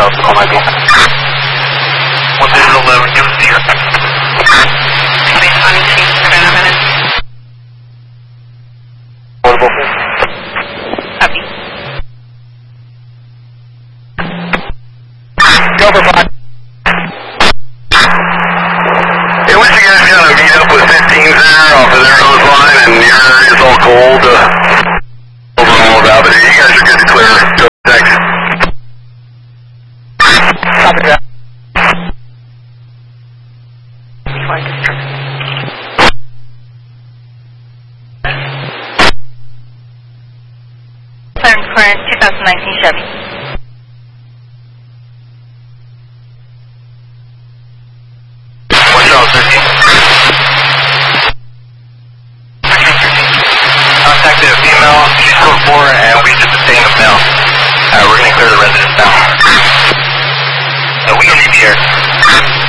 call Michael. 1011, give us the air. Copy. Go for 5. Hey, once you guys kind of meet up with 15s there off of their nose line and your area's all cold, overall about, but you guys are good to clear. Go, thanks. Copy that. Current 2019 Chevy. What's up, 13? Contacted a female, she's code 4, and we just obtained a male. We're going to clear the residence now. So we can leave here.